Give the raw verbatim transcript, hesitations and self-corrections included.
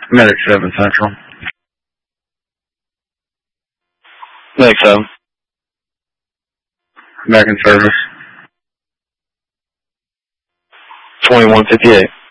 Medic seven Central. Medic seven. Back in service. twenty-one fifty-eight.